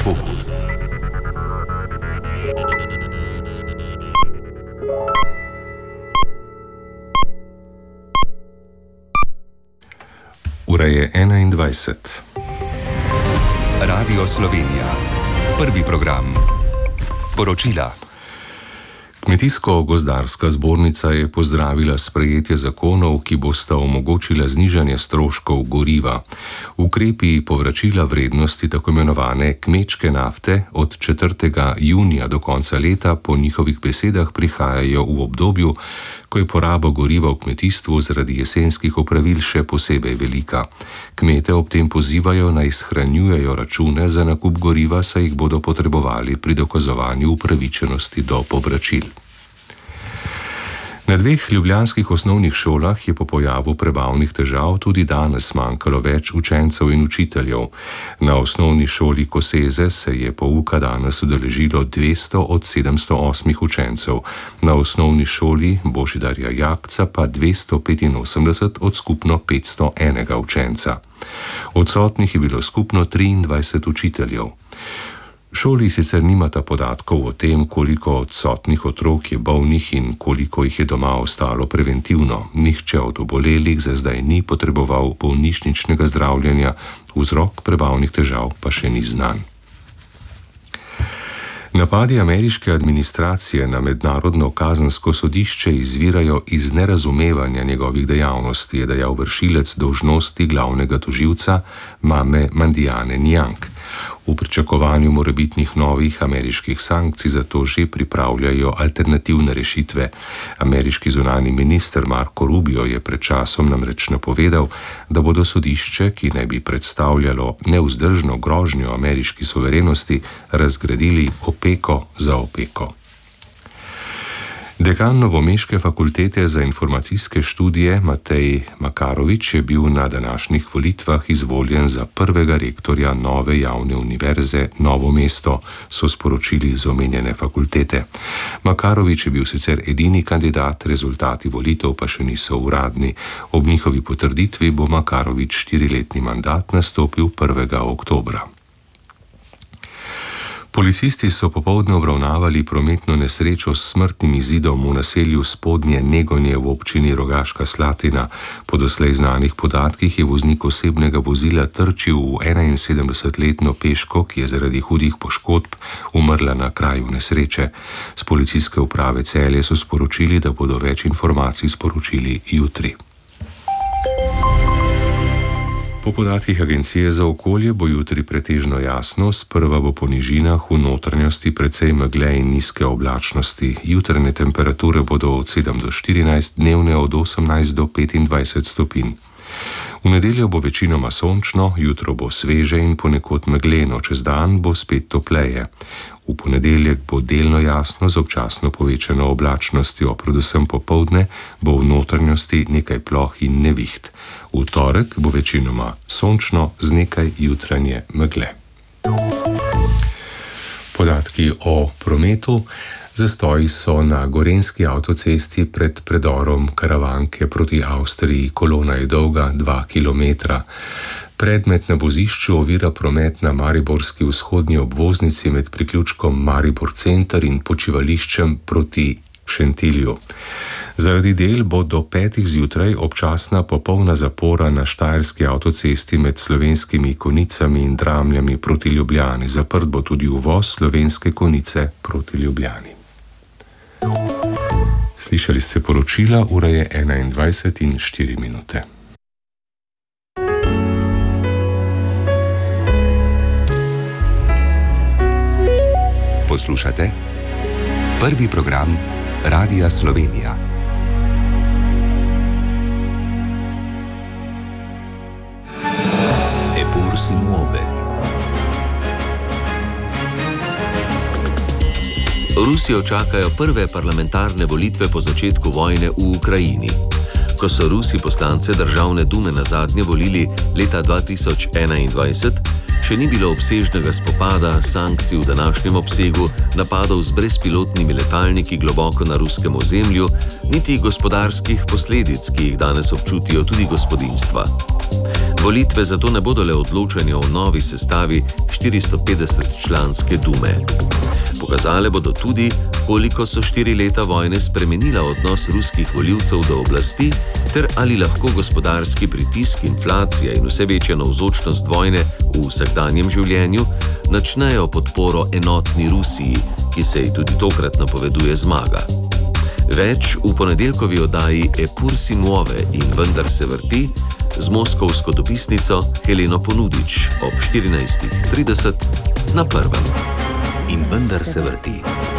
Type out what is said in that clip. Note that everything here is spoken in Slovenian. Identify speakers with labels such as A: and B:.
A: Fokus. Ura je 21. Radio Slovenija. Prvi program. Poročila. Kmetijsko-gozdarska zbornica je pozdravila sprejetje zakonov, ki bosta omogočila znižanje stroškov goriva. Ukrepi povračila vrednosti tako imenovane kmečke nafte od 4. junija do konca leta po njihovih besedah prihajajo v obdobju, ko je poraba goriva v kmetijstvu zaradi jesenskih opravil še posebej velika. Kmete ob tem pozivajo, naj shranjujejo račune za nakup goriva, saj jih bodo potrebovali pri dokazovanju upravičenosti do povračil. Na 2 ljubljanskih osnovnih šolah je po pojavu prebavnih težav tudi danes manjkalo več učencev in učiteljev. Na osnovni šoli Koseze se je pouka danes udeležilo 200 od 708 učencev, na osnovni šoli Božidarja Jakca pa 285 od skupno 501 učenca. Odsotnih je bilo skupno 23 učiteljev. Šoli sicer nimata podatkov o tem, koliko odsotnih otrok je bolnih in koliko jih je doma ostalo preventivno. Nihče od obolelih za zdaj ni potreboval bolnišničnega zdravljenja, vzrok prebavnih težav pa še ni znan. Napadi ameriške administracije na mednarodno kazensko sodišče izvirajo iz nerazumevanja njegovih dejavnosti, je dejal vršilec dolžnosti glavnega tožilca Mame Mandiane Njang. V pričakovanju morebitnih novih ameriških sankcij zato že pripravljajo alternativne rešitve. Ameriški zunanji minister Marco Rubio je pred časom namreč napovedal, da bodo sodišče, ki naj bi predstavljalo nevzdržno grožnjo ameriški suverenosti, razgradili opeko za opeko. Dekan Novomeške fakultete za informacijske študije Matej Makarovič je bil na današnjih volitvah izvoljen za prvega rektorja nove javne univerze Novo mesto, so sporočili z omenjene fakultete. Makarovič je bil sicer edini kandidat, rezultati volitev pa še niso uradni. Ob njihovi potrditvi bo Makarovič 4-letni mandat nastopil 1. oktobra. Policisti so popoldne obravnavali prometno nesrečo s smrtnim izidom v naselju Spodnje Negonje v občini Rogaška Slatina. Po doslej znanih podatkih je voznik osebnega vozila trčil v 71-letno peško, ki je zaradi hudih poškodb umrla na kraju nesreče. Z policijske uprave Celje so sporočili, da bodo več informacij sporočili jutri. Po podatkih Agencije za okolje bo jutri pretežno jasno, sprva bo po nižinah v notranjosti precej megle in nizke oblačnosti. Jutranje temperature bodo od 7 do 14, dnevne od 18 do 25 stopinj. V nedeljo bo večinoma sončno, jutro bo sveže in ponekod megleno, čez dan bo spet topleje. V ponedeljek bo delno jasno z občasno povečano oblačnostjo, predvsem popoldne bo v notranjosti nekaj ploh in neviht. V torek bo večinoma sončno z nekaj jutranje megle. Podatki o prometu. Zastoji so na gorenjski avtocesti pred predorom Karavanke proti Avstriji. Kolona je dolga 2 kilometra. Predmet na vozišču ovira promet na mariborski vzhodni obvoznici med priključkom Maribor Center in počivališčem proti Šentilju. Zaradi del bo do 5 zjutraj občasna popolna zapora na štajerski avtocesti med Slovenskimi Konicami in Dramljami proti Ljubljani. Zaprt bo tudi uvoz Slovenske Konice proti Ljubljani. Slišali ste poročila, ura je 21 in 4 minute. Poslušate prvi program Radia Slovenija. Eppur si muove. Rusijo čakajo prve parlamentarne volitve po začetku vojne v Ukrajini. Ko so Rusi poslance državne dume nazadnje volili leta 2021, še ni bilo obsežnega spopada, sankcij v današnjem obsegu, napadov z brezpilotnimi letalniki globoko na ruskem ozemlju, niti gospodarskih posledic, ki jih danes občutijo tudi gospodinjstva.
B: Volitve zato ne bodo le odločanje o novi sestavi 450-članske Dume. Pokazale bodo tudi, koliko so 4 leta vojne spremenila odnos ruskih volivcev do oblasti, ter ali lahko gospodarski pritisk, inflacija in vse večja navzočnost vojne v vsakdanjem življenju načnejo podporo enotni Rusiji, ki se ji tudi tokrat napoveduje zmaga. Več v ponedeljkovi oddaji Epursi Nuove in vendar se vrti z moskovsko dopisnico Heleno Ponudič ob 14:30 na Prvem. In vendar se vrti.